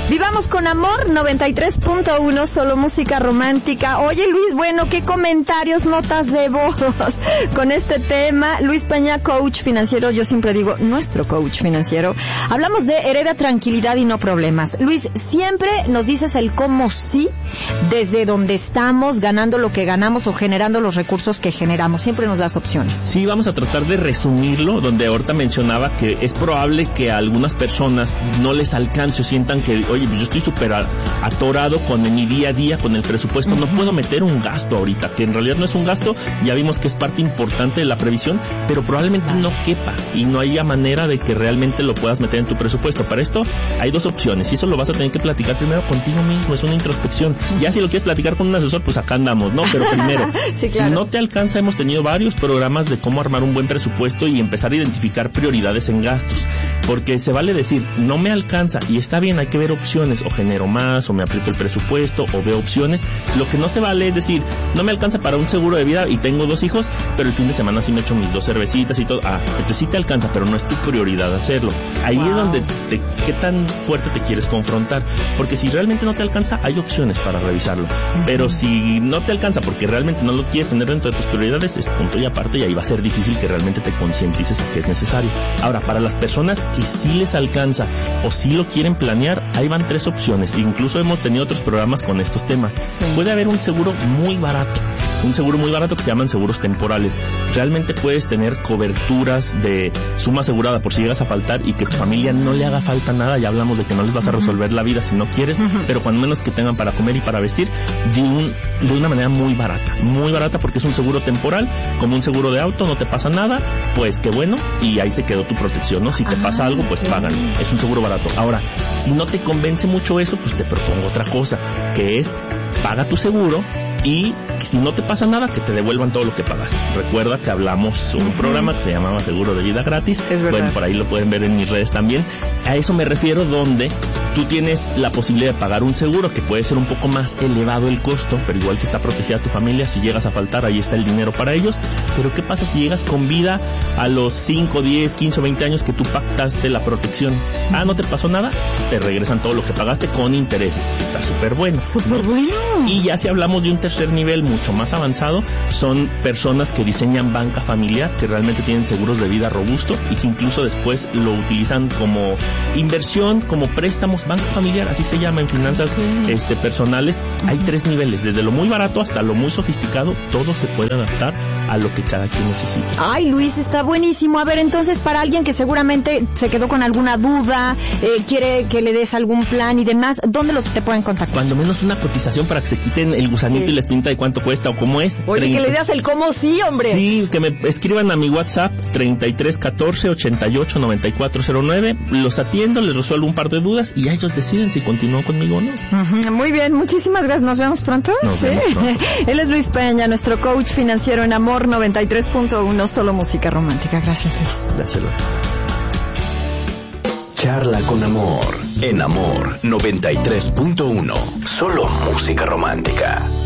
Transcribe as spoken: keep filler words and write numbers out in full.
Vivamos con amor, noventa y tres punto uno, solo música romántica. Oye, Luis, bueno, qué comentarios, notas de voz con este tema. Luis Peña, coach financiero, yo siempre digo, nuestro coach financiero. Hablamos de hereda tranquilidad y no problemas. Luis, siempre nos dices el cómo sí, desde donde estamos, ganando lo que ganamos o generando los recursos que generamos. Siempre nos das opciones. Sí, vamos a tratar de resumirlo, donde ahorita mencionaba que es probable que a algunas personas no les alcance o sientan que, oye, pues yo estoy súper atorado con mi día a día, con el presupuesto, uh-huh. no puedo meter un gasto ahorita, que en realidad no es un gasto, ya vimos que es parte importante de la previsión, pero probablemente no quepa y no haya manera de que realmente lo puedas meter en tu presupuesto. Para esto hay dos opciones, y eso lo vas a tener que platicar primero contigo mismo, es una introspección. Ya si lo quieres platicar con un asesor, pues acá andamos, ¿no? Pero primero, sí, claro. si no te alcanza, hemos tenido varios programas de cómo armar un buen presupuesto y empezar a identificar prioridades en gastos, porque se vale decir, no me alcanza, y está bien, hay que ver opciones, o genero más, o me aprieto el presupuesto, o veo opciones. Lo que no se vale es decir, no me alcanza para un seguro de vida y tengo dos hijos, pero el fin de semana sí me echo mis dos cervecitas y todo. Ah, entonces sí te alcanza, pero no es tu prioridad hacerlo. Ahí wow. es donde te, qué tan fuerte te quieres confrontar, porque si realmente no te alcanza, hay opciones para revisarlo. Uh-huh. Pero si no te alcanza porque realmente no lo quieres tener dentro de tus prioridades, es punto y aparte, y ahí va a ser difícil que realmente te concientices que es necesario. Ahora, para las personas que sí les alcanza o sí lo quieren planear, ahí van tres opciones. Incluso hemos tenido otros programas con estos temas. Sí. Puede haber un seguro muy barato, un seguro muy barato que se llaman seguros temporales. Realmente puedes tener coberturas de suma asegurada por si llegas a faltar y que tu familia no le haga falta nada. Ya hablamos de que no les vas a resolver la vida si no quieres, uh-huh. pero cuando menos que tengan para comer y para vestir, de, un, de una manera muy barata, muy barata, porque es un seguro temporal, como un seguro de auto, no te pasa nada, pues qué bueno, y ahí se quedó tu protección, ¿no? Si te ah, pasa algo, pues pagan. Es un seguro barato. Ahora, si no te convence mucho eso, pues te propongo otra cosa, que es paga tu seguro y si no te pasa nada, que te devuelvan todo lo que pagaste. Recuerda que hablamos un uh-huh. programa que se llamaba Seguro de Vida Gratis. Es verdad. Bueno, por ahí lo pueden ver en mis redes también. A eso me refiero, donde tú tienes la posibilidad de pagar un seguro que puede ser un poco más elevado el costo, pero igual que está protegida tu familia. Si llegas a faltar, ahí está el dinero para ellos. Pero ¿qué pasa si llegas con vida a los cinco, diez, quince o veinte años que tú pactaste la protección? Ah, ¿no te pasó nada? Te regresan todo lo que pagaste con interés. Está súper bueno. Súper bueno. Y ya si hablamos de un tercer nivel mucho más avanzado, son personas que diseñan banca familiar, que realmente tienen seguros de vida robusto y que incluso después lo utilizan como inversión, como préstamos, banca familiar, así se llama en finanzas sí. este, personales. Hay tres niveles, desde lo muy barato hasta lo muy sofisticado, todo se puede adaptar a lo que cada quien necesita. Ay, Luis, está buenísimo. A ver, entonces, para alguien que seguramente se quedó con alguna duda, eh, quiere que le des algún plan y demás, ¿dónde lo te pueden contactar? Cuando menos una cotización para que se quiten el gusanito sí. y la espinita de cuánto cuesta o cómo es. Oye, treinta que le das el cómo sí, hombre. Sí, que me escriban a mi WhatsApp treinta y tres catorce ochenta y ocho noventa y cuatro cero nueve. Los atiendo, les resuelvo un par de dudas y ellos deciden si continúan conmigo o no. Uh-huh. Muy bien, muchísimas gracias. ¿Nos vemos pronto? Nos ¿Sí? vemos pronto. Él es Luis Peña, nuestro coach financiero en Amor noventa y tres punto uno, solo música romántica. Gracias, Luis. Gracias, Luis. Charla con Amor en Amor noventa y tres punto uno, solo música romántica.